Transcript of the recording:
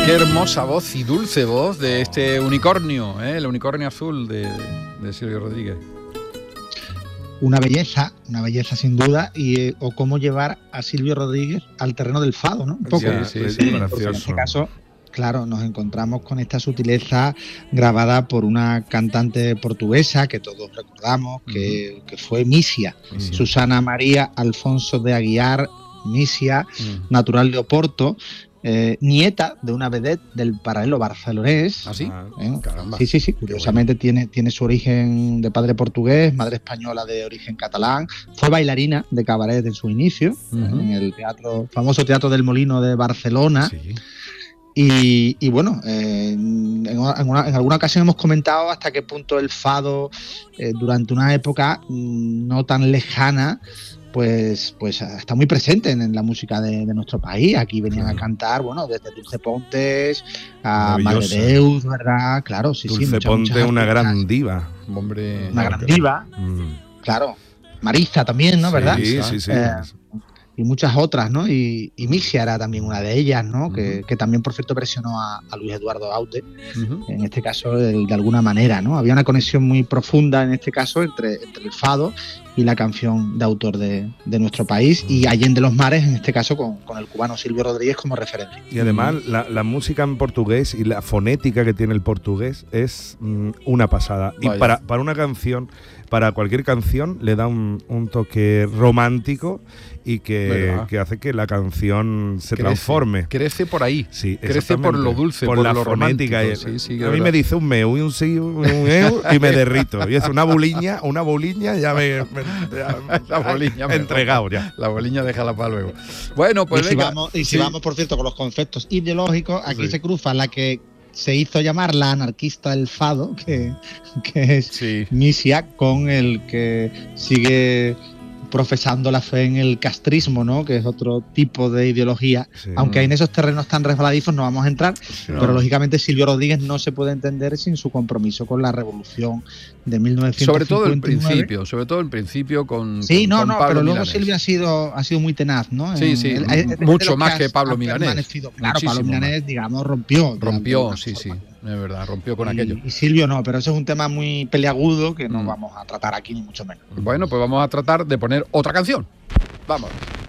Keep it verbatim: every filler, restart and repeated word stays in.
Qué hermosa voz y dulce voz de este unicornio, ¿eh? El unicornio azul de, de Silvio Rodríguez. Una belleza, una belleza sin duda, y eh, o cómo llevar a Silvio Rodríguez al terreno del fado, ¿no? Un poco. Sí, sí, sí, Porque en este caso, claro, nos encontramos con esta sutileza grabada por una cantante portuguesa que todos recordamos, que, uh-huh. que fue Misia, uh-huh. Susana María Alfonso de Aguiar Misia, uh-huh. natural de Oporto. Eh, nieta de una vedette del paralelo barcelonés. ¿Ah, sí? ¿Eh? Caramba. Sí, sí, sí. Curiosamente bueno. tiene, tiene su origen de padre portugués, madre española de origen catalán. Fue bailarina de cabaret en su inicio, uh-huh. en el teatro, famoso Teatro del Molino de Barcelona. Sí. Y, y bueno, eh, en, en, una, en alguna ocasión hemos comentado hasta qué punto el fado, eh, durante una época mmm, no tan lejana, pues pues está muy presente en, en la música de, de nuestro país. Aquí venían claro. a cantar, bueno, desde Dulce Pontes a Madre Deus, ¿verdad? Claro, sí, Dulce sí. Dulce Pontes, una gran diva. Hombre, una gran diva, mm. claro. Marisa también, ¿no? Sí, ¿verdad? Sí, sí, sí. Eh, y muchas otras, ¿no? Y, y Misia era también una de ellas, ¿no? Uh-huh. Que, que también, por cierto, versionó a, a Luis Eduardo Aute, uh-huh. en este caso, de, de alguna manera, ¿no? Había una conexión muy profunda, en este caso, entre, entre el fado y la canción de autor de, de nuestro país, uh-huh. y Allende los Mares, en este caso, con, con el cubano Silvio Rodríguez como referencia. Y además, uh-huh. la, la música en portugués y la fonética que tiene el portugués es mm, una pasada. Vaya. Y para, para una canción, para cualquier canción, le da un, un toque romántico y que, que hace que la canción se crece, transforme. Crece por ahí, sí, crece por lo dulce, por, por la lo fonética. Sí, sí, a mí me dice un meu y un sí, un eu y me derrito. Y es una boliña, una boliña ya me, me ya, la boliña me he entregado ya. La boliña déjala para luego. Bueno, pues y venga. Si vamos, y si sí. vamos, por cierto, con los conceptos ideológicos, aquí sí. se cruza la que se hizo llamar la anarquista del fado, que, que es sí. Misia, con el que sigue profesando la fe en el castrismo, ¿no? Que es otro tipo de ideología, sí. aunque en esos terrenos tan resbaladizos no vamos a entrar, sí, pero no. lógicamente Silvio Rodríguez no se puede entender sin su compromiso con la revolución de mil novecientos cincuenta y nueve. Sobre todo el principio, sobre todo el principio con Sí, con, no, con no, Pablo pero luego Milanés. Silvio ha sido, ha sido muy tenaz, ¿no? Sí, sí, el, el, el, mucho más que, que Pablo Milanés. Claro, Pablo Milanés, digamos, rompió. Rompió, sí, sí. Es verdad, rompió con y, aquello. Y Silvio no, pero eso es un tema muy peliagudo que mm. no vamos a tratar aquí, ni mucho menos. Bueno, pues vamos a tratar de poner otra canción. Vamos.